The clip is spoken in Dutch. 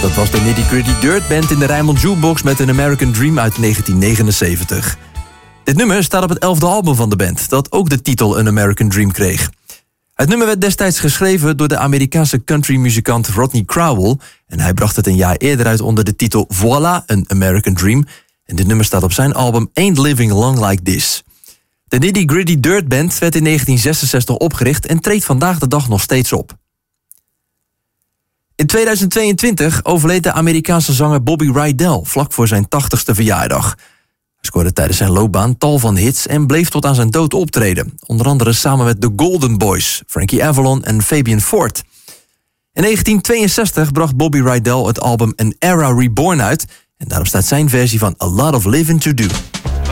Dat was de Nitty Gritty Dirt Band in de Rijnmond Jukebox met een American Dream uit 1979. Dit nummer staat op het 11e album van de band, dat ook de titel An American Dream kreeg. Het nummer werd destijds geschreven door de Amerikaanse countrymuzikant Rodney Crowell en hij bracht het een jaar eerder uit onder de titel Voila, An American Dream. En dit nummer staat op zijn album Ain't Living Long Like This. De Nitty Gritty Dirt Band werd in 1966 opgericht en treedt vandaag de dag nog steeds op. In 2022 overleed de Amerikaanse zanger Bobby Rydell vlak voor zijn 80ste verjaardag. Hij scoorde tijdens zijn loopbaan tal van hits en bleef tot aan zijn dood optreden. Onder andere samen met The Golden Boys, Frankie Avalon en Fabian Ford. In 1962 bracht Bobby Rydell het album An Era Reborn uit en daarop staat zijn versie van A Lot of Living to Do.